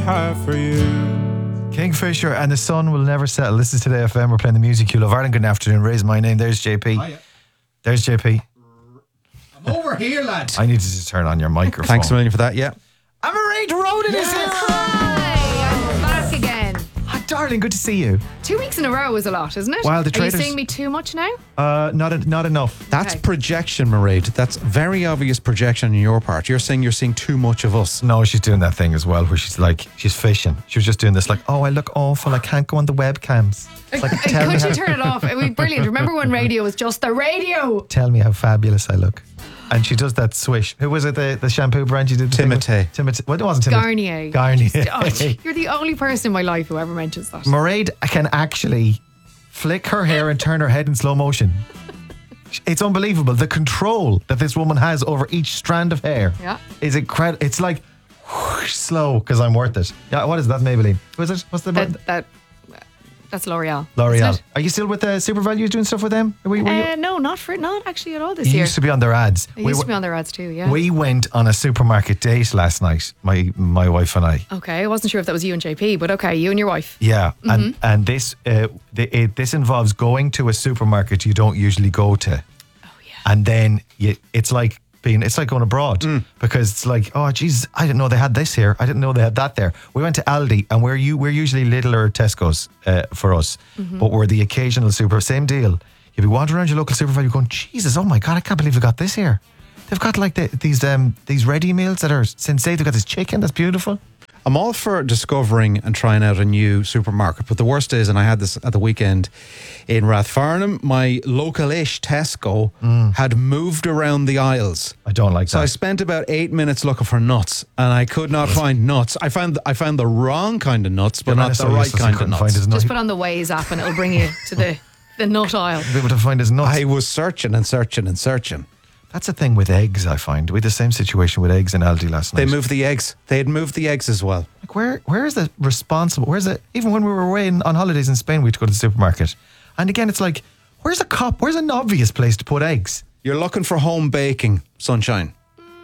have for you. Kingfisher and the sun will never settle. This is Today FM. We're playing the music you love. Ireland, good afternoon. Raise my name. There's JP. Hiya. There's JP. I'm over here, lad. I need to just turn on your microphone. Thanks a million for that, yeah. I'm Mairead Ronan is here. Hi, I'm back again. Ah, darling, good to see you. 2 weeks in a row is a lot, isn't it? Well, the Are you traders- seeing me too much now? Not enough. That's Okay. projection, Mairead. That's very obvious projection on your part. You're saying you're seeing too much of us. No, she's doing that thing as well where she's like, she's fishing. She was just doing this like, oh, I look awful. I can't go on the webcams. It's like, tell me, Could you how, turn it off? It would be brilliant. Remember when radio was just the radio? tell me how fabulous I look. And she does that swish. Who was it, the shampoo brand you did? the thing with? Timotei. Well, it wasn't Timotei. Garnier. Garnier. You're the only person in my life who ever mentions that. Mairead can actually flick her hair and turn her head in slow motion. It's unbelievable. The control that this woman has over each strand of hair is incredible. It's like whoosh, slow because I'm worth it. Yeah, what is that, Maybelline? Who is it? What's the brand? That's L'Oreal. L'Oreal. Isn't Are you still with the Super Value doing stuff with them? Were you, No, not actually at all this you year. used to be on their ads. I used to be on their ads too, yeah. We went on a supermarket date last night, my wife and I. Okay, I wasn't sure if that was you and JP, but okay, you and your wife. Yeah, and this this involves going to a supermarket you don't usually go to. Oh yeah. And then it's like going abroad because it's like, oh geez, I didn't know they had this here. I didn't know they had that there. We went to Aldi, and we're usually Lidl or Tesco's for us, but we're the occasional super. Same deal. You'll be wandering around your local super value going, Jesus, oh my God, I can't believe we got this here. They've got like these ready meals that are sensate. They've got this chicken that's beautiful. I'm all for discovering and trying out a new supermarket, but the worst is, and I had this at the weekend in Rathfarnham, my local-ish Tesco had moved around the aisles. I don't like So that. I spent about 8 minutes looking for nuts, and I could not find nuts. I found the wrong kind of nuts, but not the right kind of nuts. Just put on the Waze app and it'll bring you to the nut aisle. Be able to find his nuts. I was searching and searching and searching. That's a thing with eggs, I find. We had the same situation with eggs in Aldi last night. They moved the eggs. They had moved the eggs as well. Like where is the responsible? Where's it? Even when we were away on holidays in Spain, we had to go to the supermarket. And again, it's like, where's a cop? Where's an obvious place to put eggs? You're looking for home baking, Sunshine.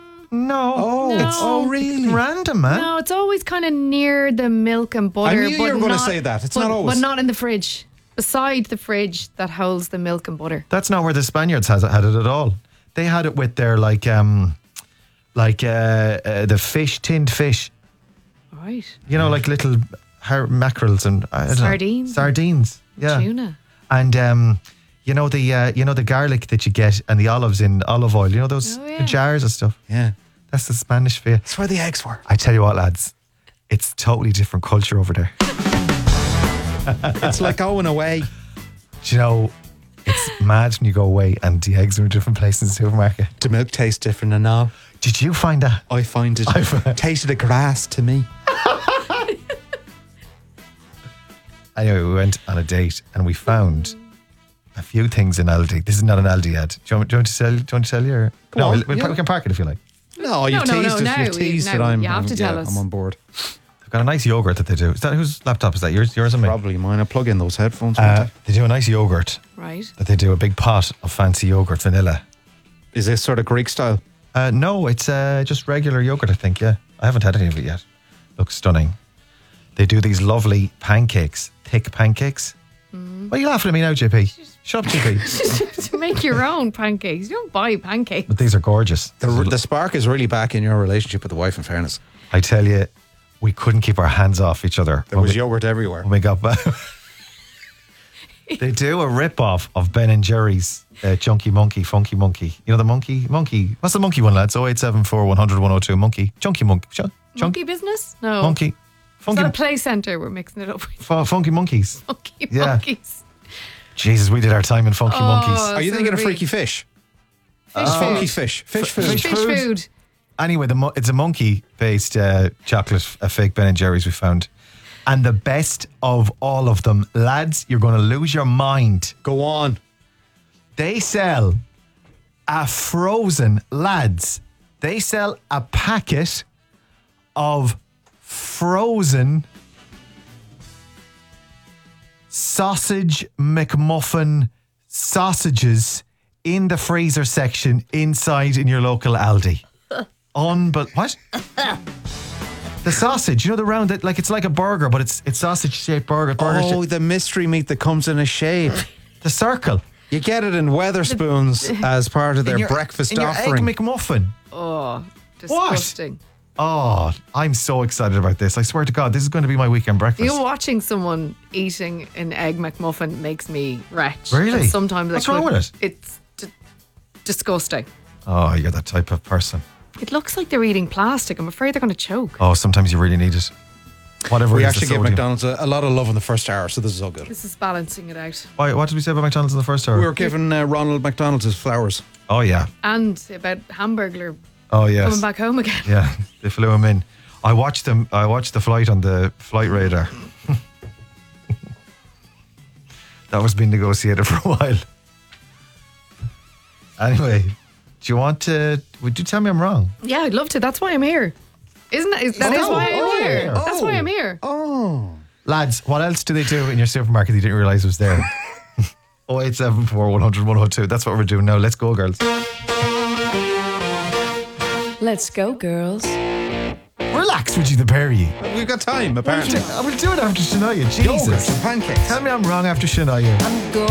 No. No. Really? Random, man. No, it's always kind of near the milk and butter. I knew you were going to say that. It's not always. But not in the fridge. Beside the fridge that holds the milk and butter. That's not where the Spaniards had it at all. They had it with their the fish, tinned fish. Right. You know, like little mackerels and I don't know, Sardines. sardines. Yeah. Tuna. And you know the garlic that you get and the olives in olive oil. You know those Oh, yeah. jars of stuff. Yeah. That's the Spanish for you. That's where the eggs were. I tell you what, lads, it's totally different culture over there. It's like going away. Do you know, it's mad when you go away and the eggs are in a different place in the supermarket. The milk tastes different and now Did you find that? I find it tasted of grass to me. Anyway, we went on a date and we found a few things in Aldi. This is not an Aldi ad. Do you want me to tell you? Or? Go No, on, we yeah. can park it if you like. No, you've No, teased it. now You've teased it. now I'm, you have to tell yeah, us. I'm on board. They've got a nice yogurt that they do. Is that whose laptop is that? Yours or mine? Probably mine. I plug in those headphones. won't I? They do a nice yogurt Right. that they do, a big pot of fancy yogurt, vanilla. Is this sort of Greek style? No, it's just regular yogurt, I think, yeah. I haven't had any of it yet. Looks stunning. They do these lovely pancakes, thick pancakes. Why are you laughing at me now, JP? Shut up, JP. To make your own pancakes. You don't buy pancakes. But these are gorgeous. The spark is really back in your relationship with the wife, in fairness. I tell you, we couldn't keep our hands off each other. There was yogurt everywhere. When we got back. They do a rip-off of Ben and Jerry's Chunky Monkey, Funky Monkey. You know the monkey? What's the monkey one, lads? 0874 100 102. Monkey. Chunky Monkey. Monkey business? No. Monkey. It's not a Funky, play centre we're mixing it up with. funky Monkeys. Funky Yeah. monkeys. Jesus, we did our time in Funky Monkeys. Are you so thinking of it'll be Freaky Fish? Fish Funky food. fish. Fish food. Fish Fish food. food. Anyway, it's a monkey-based chocolate, a fake Ben and Jerry's we found. And the best of all of them, lads, you're going to lose your mind. Go on. They sell a frozen, lads, they sell a packet of frozen sausage McMuffin sausages in the freezer section inside in your local Aldi. What? The sausage, you know, the round that, like, it's like a burger, but it's sausage shaped burger. Oh, the mystery meat that comes in a shape. The circle. You get it in Weatherspoons as part of their breakfast in your offering. egg McMuffin. Oh, disgusting. Oh, I'm so excited about this. I swear to God, this is going to be my weekend breakfast. You watching someone eating an egg McMuffin makes me retch. Really? And sometimes What's wrong with it? It's disgusting. Oh, you're that type of person. It looks like they're eating plastic. I'm afraid they're going to choke. Oh, sometimes you really need it. Whatever We it is, the actually give sodium. McDonald's a lot of love in the first hour, so this is all good. This is balancing it out. Why, what did we say about McDonald's in the first hour? We were giving Ronald McDonald's his flowers. Oh, yeah. And about Hamburglar Oh, yes. coming back home again. Yeah, they flew him in. I watched the flight on the flight radar. That was being negotiated for a while. Anyway, do you want to? Would you tell me I'm wrong? Yeah, I'd love to. That's why I'm here. Isn't it? That is why I'm here. Oh. That's why I'm here. Oh. Lads, what else do they do in your supermarket you didn't realise was there? 0874 100 102. That's what we're doing now. Let's go, girls. Let's go, girls. Relax, would you, the pair of you? We've got time, apparently. I will do it after Shania. Yogurt Jesus. and pancakes. Tell me I'm wrong after Shania.